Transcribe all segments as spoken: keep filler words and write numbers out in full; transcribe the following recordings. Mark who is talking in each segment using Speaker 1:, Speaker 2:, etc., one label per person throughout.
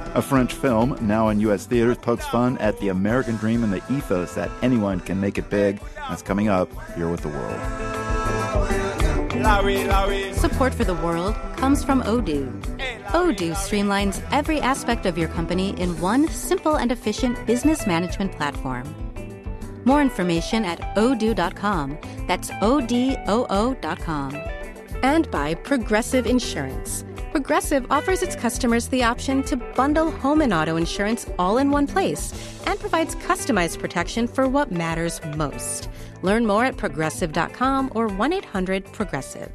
Speaker 1: A French film, now in U S theaters, pokes fun at the American dream and the ethos that anyone can make it big. That's coming up here with The World.
Speaker 2: Support for The World comes from Odoo. Odoo streamlines every aspect of your company in one simple and efficient business management platform. More information at odoo dot com. That's O D O O dot com. And by Progressive Insurance. Progressive offers its customers the option to bundle home and auto insurance all in one place and provides customized protection for what matters most. Learn more at progressive dot com or one eight hundred progressive.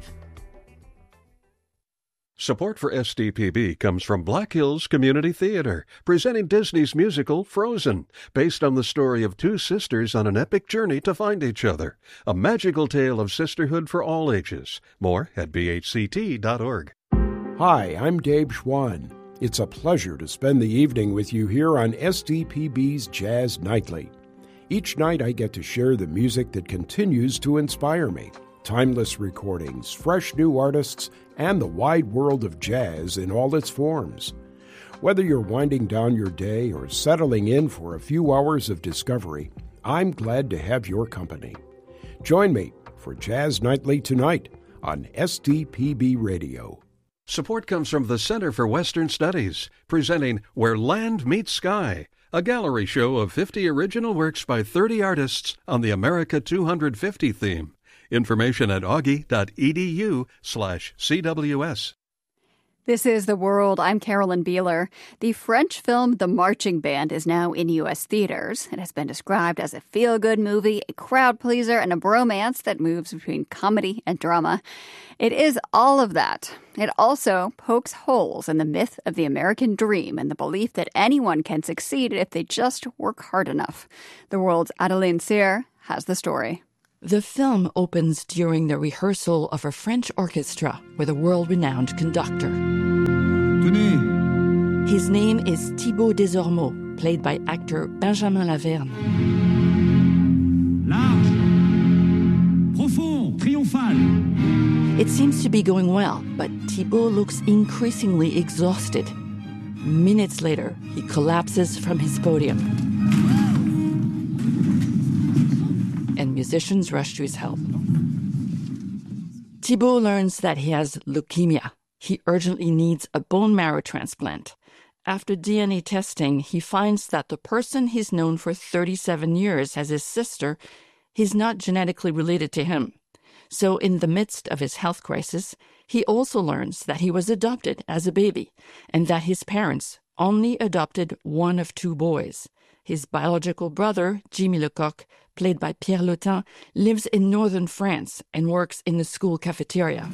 Speaker 3: Support for S D P B comes from Black Hills Community Theater, presenting Disney's musical Frozen, based on the story of two sisters on an epic journey to find each other. A magical tale of sisterhood for all ages. More at b h c t dot org.
Speaker 4: Hi, I'm Dave Schwann. It's a pleasure to spend the evening with you here on S D P B's Jazz Nightly. Each night I get to share the music that continues to inspire me. Timeless recordings, fresh new artists, and the wide world of jazz in all its forms. Whether you're winding down your day or settling in for a few hours of discovery, I'm glad to have your company. Join me for Jazz Nightly tonight on S D P B Radio.
Speaker 3: Support comes from the Center for Western Studies, presenting Where Land Meets Sky, a gallery show of fifty original works by thirty artists on the America two hundred fifty theme. Information at augie.edu slash CWS.
Speaker 5: This is The World. I'm Carolyn Beeler. The French film The Marching Band is now in U S theaters. It has been described as a feel-good movie, a crowd pleaser, and a bromance that moves between comedy and drama. It is all of that. It also pokes holes in the myth of the American dream and the belief that anyone can succeed if they just work hard enough. The World's Adeline Cyr has the story.
Speaker 6: The film opens during the rehearsal of a French orchestra with a world-renowned conductor.
Speaker 7: Tenez.
Speaker 6: His name is Thibaut Desormeaux, played by actor Benjamin Laverne.
Speaker 7: Large, profond, triomphal.
Speaker 6: It seems to be going well, but Thibaut looks increasingly exhausted. Minutes later, he collapses from his podium. And musicians rush to his help. Thibaut learns that he has leukemia. He urgently needs a bone marrow transplant. After D N A testing, he finds that the person he's known for thirty-seven years as his sister is not genetically related to him. So in the midst of his health crisis, he also learns that he was adopted as a baby and that his parents only adopted one of two boys. His biological brother, Jimmy Lecoq, played by Pierre Lotin, lives in northern France and works in the school cafeteria.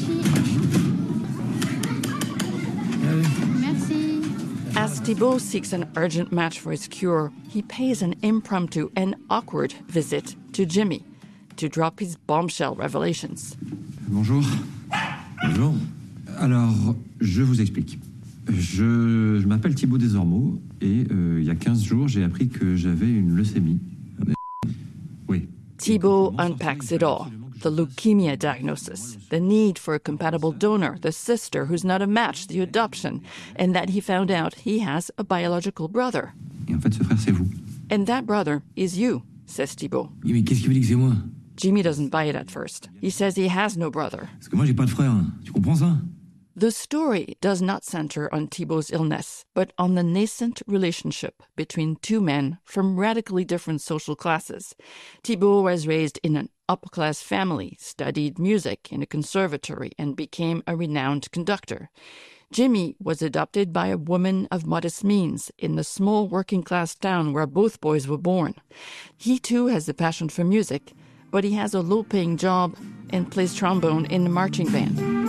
Speaker 5: Merci.
Speaker 6: As Thibaut seeks an urgent match for his cure, he pays an impromptu and awkward visit to Jimmy to drop his bombshell revelations.
Speaker 7: Bonjour. Bonjour. Alors, je vous explique. Je, je m'appelle Thibaut Desormeaux et euh, il y a quinze jours, j'ai appris que j'avais une leucémie. Oui.
Speaker 6: Thibaut unpacks it all. The leukemia diagnosis, the need for a compatible donor, the sister who's not a match, the adoption, and that he found out he has a biological brother.
Speaker 7: Et en fait, ce frère, c'est vous.
Speaker 6: And that brother is you, says Thibaut.
Speaker 7: Oui, mais qu'est-ce qui vous dit que c'est moi?
Speaker 6: Jimmy doesn't buy it at first. He says he has no brother.
Speaker 7: Parce que moi, j'ai pas de frère. Tu comprends ça?
Speaker 6: The story does not center on Thibaut's illness, but on the nascent relationship between two men from radically different social classes. Thibaut was raised in an upper-class family, studied music in a conservatory, and became a renowned conductor. Jimmy was adopted by a woman of modest means in the small working-class town where both boys were born. He, too, has a passion for music, but he has a low-paying job and plays trombone in the marching band.